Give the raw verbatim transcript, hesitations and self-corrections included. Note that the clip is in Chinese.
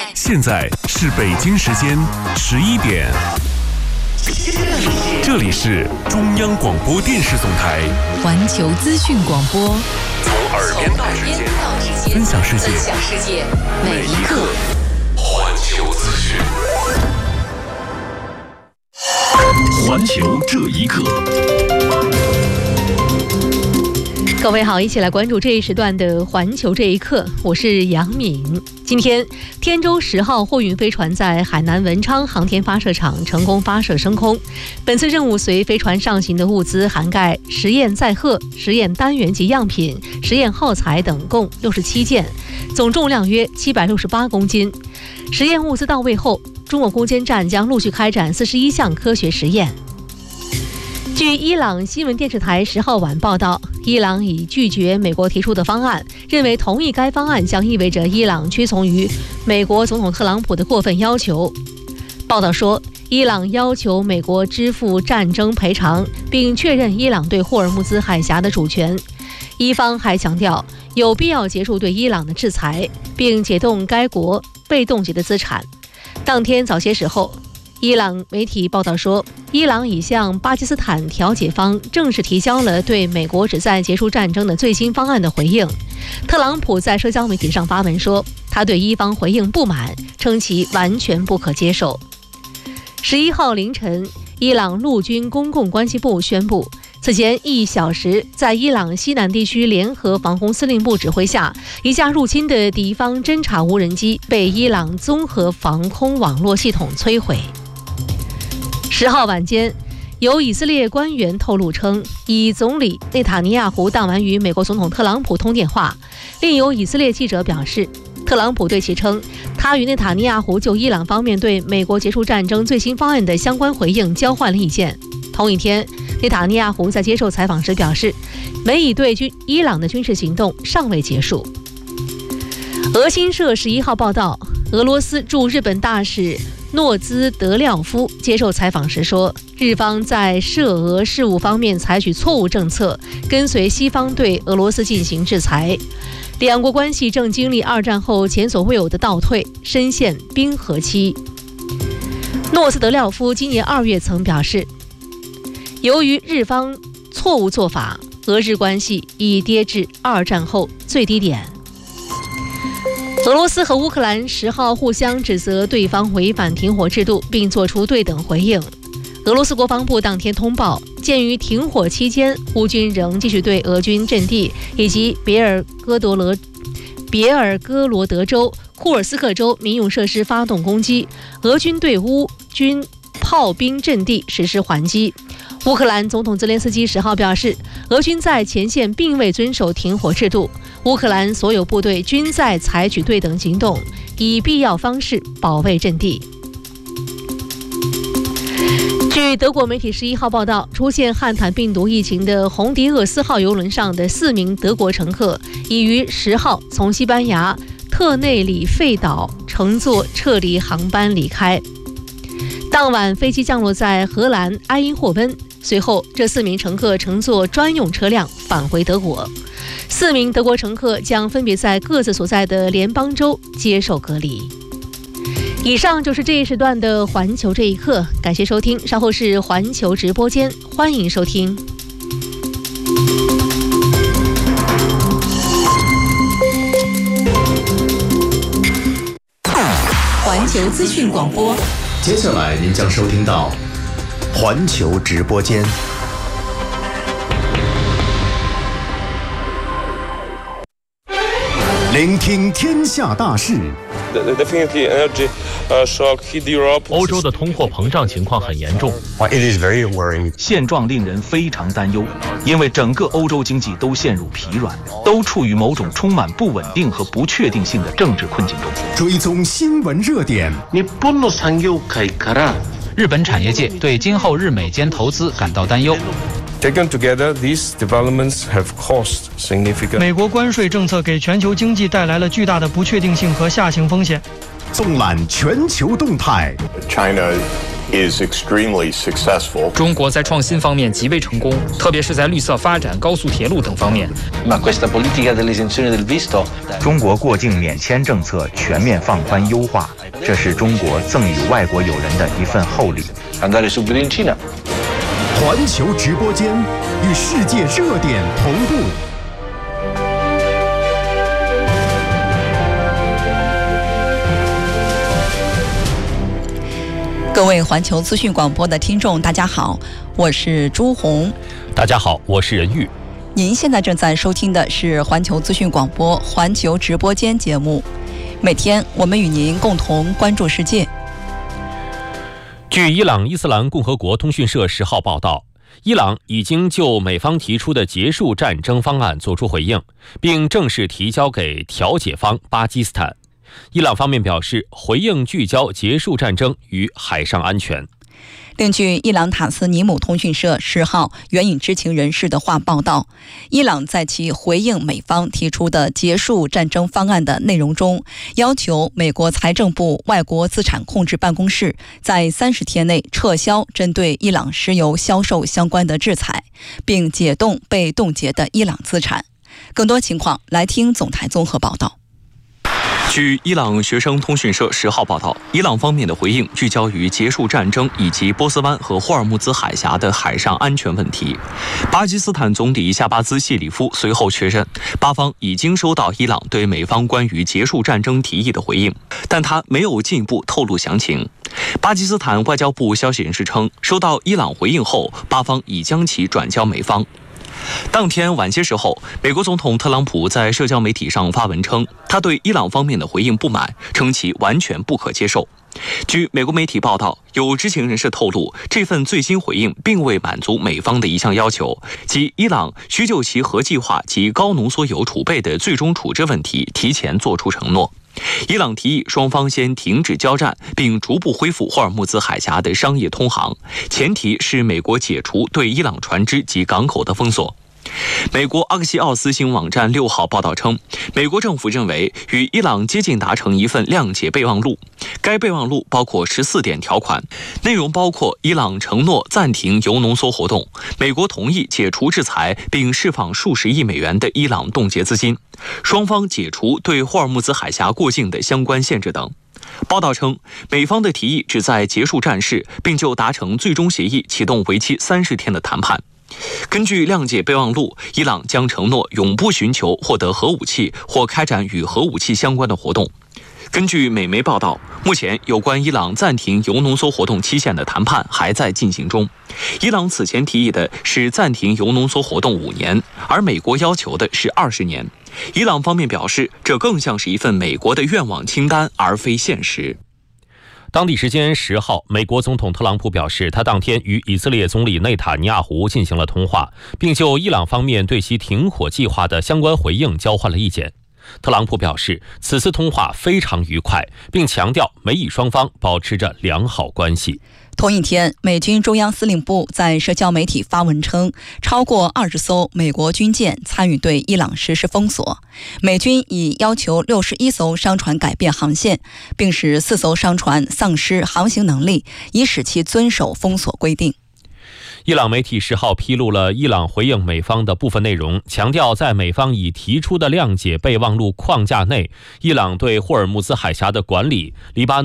现在是北京时间十一点，这里是中央广播电视总台环球资讯广播， 从耳边到指尖，分享世界，每一刻环球资讯。环球这一刻。 各位好，一起来关注这一时段的环球这一刻，我是杨敏。今天，天舟十号货运飞船在海南文昌航天发射场成功发射升空。本次任务随飞船上行的物资涵盖实验载荷、实验单元及样品、实验耗材等共六十七件，总重量约七百六十八公斤。实验物资到位后，中国空间站将陆续开展四十一项科学实验。据伊朗新闻电视台十号晚报道，伊朗已拒绝美国提出的方案，认为同意该方案将意味着伊朗屈从于美国总统特朗普的过分要求。报道说，伊朗要求美国支付战争赔偿，并确认伊朗对霍尔木兹海峡的主权。伊方还强调，有必要结束对伊朗的制裁，并解冻该国被冻结的资产。当天早些时候，伊朗媒体报道说，伊朗已向巴基斯坦调解方正式提交了对美国旨在结束战争的最新方案的回应。特朗普在社交媒体上发文说，他对伊方回应不满，称其完全不可接受。十一号凌晨，伊朗陆军公共关系部宣布，此前一小时，在伊朗西南地区联合防空司令部指挥下，一架入侵的敌方侦察无人机被伊朗综合防空网络系统摧毁。十号晚间，有以色列官员透露称，以总理内塔尼亚胡当晚与美国总统特朗普通电话。另有以色列记者表示，特朗普对其称，他与内塔尼亚胡就伊朗方面对美国结束战争最新方案的相关回应交换了意见。同一天，内塔尼亚胡在接受采访时表示，美以对军伊朗的军事行动尚未结束。俄新社十一号报道，俄罗斯驻日本大使诺兹德廖夫接受采访时说，日方在涉俄事务方面采取错误政策，跟随西方对俄罗斯进行制裁。两国关系正经历二战后前所未有的倒退，深陷冰河期。诺兹德廖夫今年二月曾表示，由于日方错误做法，俄日关系已跌至二战后最低点。俄罗斯和乌克兰十号互相指责对方违反停火制度，并作出对等回应。俄罗斯国防部当天通报，鉴于停火期间乌军仍继续对俄军阵地以及别尔哥德罗、别尔哥罗德州、库尔斯克州民用设施发动攻击，俄军对乌军炮兵阵地实施还击。乌克兰总统泽连斯基十号表示，俄军在前线并未遵守停火制度，乌克兰所有部队均在采取对等行动，以必要方式保卫阵地。据德国媒体十一号报道，出现汉坦病毒疫情的红迪厄斯号邮轮上的四名德国乘客已于十号从西班牙特内里费岛乘坐撤离航班离开。当晚飞机降落在荷兰埃因霍温，随后这四名乘客乘坐专用车辆返回德国。四名德国乘客将分别在各自所在的联邦州接受隔离。以上就是这一时段的环球这一刻，感谢收听，稍后是环球直播间，欢迎收听。 环球资讯广播， 接下来您将收听到环球直播间。聆听天下大事。 欧洲的通货膨胀情况很严重，现状令人非常担忧，因为整个欧洲经济都陷入疲软，都处于某种充满不稳定和不确定性的政治困境中。 追踪新闻热点。 日本产业界对今后日美间投资感到担忧。 Taken together, these developments have caused significant. 美国关税政策给全球经济带来了巨大的不确定性和下行风险。 纵览全球动态。 China is extremely successful. 中国在创新方面极为成功，特别是在绿色发展、高速铁路等方面。 中国过境免签政策全面放宽优化，这是中国赠予外国友人的一份厚礼。 环球直播间与世界热点同步。 各位环球资讯广播的听众，大家好，我是朱红。 大家好，我是任玉。 您现在正在收听的是环球资讯广播环球直播间节目，每天我们与您共同关注世界。 据伊朗伊斯兰共和国通讯社十号报道，伊朗已经就美方提出的结束战争方案作出回应，并正式提交给调解方巴基斯坦。伊朗方面表示，回应聚焦结束战争与海上安全。 另据伊朗塔斯尼姆通讯社十号援引知情人士的话报道，伊朗在其回应美方提出的结束战争方案的内容中，要求美国财政部外国资产控制办公室在三十天内撤销针对伊朗石油销售相关的制裁，并解冻被冻结的伊朗资产。更多情况来听总台综合报道。 据伊朗学生通讯社十号报道，伊朗方面的回应聚焦于结束战争以及波斯湾和霍尔木兹海峡的海上安全问题。巴基斯坦总理夏巴兹谢里夫随后确认，巴方已经收到伊朗对美方关于结束战争提议的回应，但他没有进一步透露详情。巴基斯坦外交部消息人士称，收到伊朗回应后，巴方已将其转交美方。当天晚些时候，美国总统特朗普在社交媒体上发文称，他对伊朗方面的回应不满，称其完全不可接受。据美国媒体报道，有知情人士透露，这份最新回应并未满足美方的一项要求，即伊朗需就其核计划及高浓缩铀储备的最终处置问题提前作出承诺。伊朗提议双方先停止交战，并逐步恢复霍尔木兹海峡的商业通航，前提是美国解除对伊朗船只及港口的封锁。美国阿克西奥斯新闻网站六号报道称，美国政府认为与伊朗接近达成一份谅解备忘录，该备忘录包括十四点条款，内容包括伊朗承诺暂停铀浓缩活动，美国同意解除制裁并释放数十亿美元的伊朗冻结资金，双方解除对霍尔木兹海峡过境的相关限制等。报道称，美方的提议旨在结束战事，并就达成最终协议启动为期三十天的谈判。根据谅解备忘录，伊朗将承诺永不寻求获得核武器或开展与核武器相关的活动。根据美媒报道，目前有关伊朗暂停铀浓缩活动期限的谈判还在进行中。伊朗此前提议的是暂停铀浓缩活动五年，而美国要求的是二十年。伊朗方面表示，这更像是一份美国的愿望清单，而非现实。 当地时间十号，美国总统特朗普表示，他当天与以色列总理内塔尼亚胡进行了通话，并就伊朗方面对其停火计划的相关回应交换了意见。特朗普表示，此次通话非常愉快，并强调美以双方保持着良好关系。 同一天，美军中央司令部在社交媒体发文称，超过二十艘美国军舰参与对伊朗实施封锁。美军已要求六十一艘商船改变航线，并使四艘商船丧失航行能力，以使其遵守封锁规定。 伊朗媒体十号披露了伊朗回应美方的部分内容，强调在美方已提出的谅解备忘录框架内，伊朗对霍尔木兹海峡的管理、黎巴